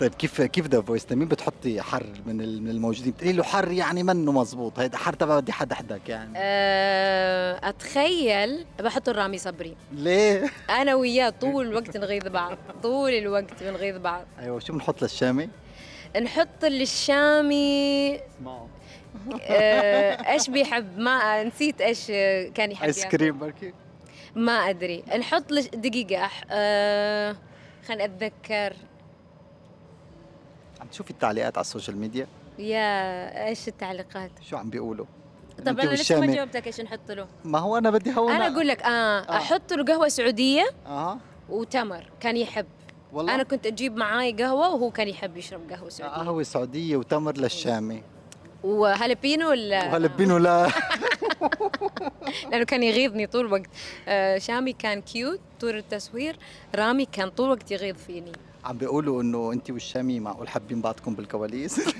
طيب كيف ذا فويس مين بتحطي حر من الموجودين؟ بتقولي له حر يعني منه مزبوط، هيدا حر تبع بدي حدك يعني. أتخيل بحط رامي صبري. ليه؟ أنا وياه طول الوقت نغيظ بعض، طول الوقت بنغيظ بعض. ايوه، شو بنحط للشامي؟ نحط للشامي اسمعوا. إيش بيحب، ما نسيت إيش كان يحب ايس ياكل. كريم بركي. ما أدري، نحط دقيقة خليني أتذكر. عم تشوفي التعليقات على السوشيال ميديا؟ يا إيش التعليقات؟ شو عم بيقولوا؟ طب انت أنا لسه ما والشامي. جاوبتك إيش نحط له. ما هو انا بدي هون. أنا أقول لك اه. أحط له قهوة سعودية اه وتمر، كان يحب. والله. أنا كنت أجيب معاي قهوة وهو كان يحب يشرب قهوة سعودية. قهوة سعودية وتمر للشامي. وهالبينو ولا وهلبينو لا. لأنه كان يغيظني طول الوقت. شامي كان كيوت طول التصوير، رامي كان طول الوقت يغيظ فيني. عم بيقولوا انه انت والشامي معقول حابين بعضكم بالكواليس.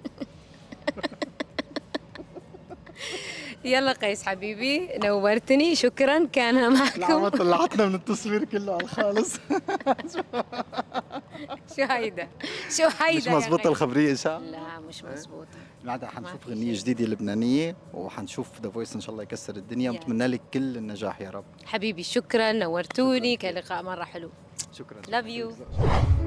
يلا قيس حبيبي، نورتني، شكرا، كان معكم. طلعتنا من التصوير كله على الخالص. شو هيدا، شو هيدا مش يا مزبوطة قيس؟ الخبرية شا؟ لا مش مزبوطة. بعدها ما حنشوف في غنية شيء. جديدة لبنانية وحنشوف ذا فويس ان شاء الله يكسر الدنيا، يا ونتمنى لك كل النجاح يا رب. حبيبي شكرا، نورتوني، شكراً. كان لقاء مرة حلو. شكرا Love you. شكرا.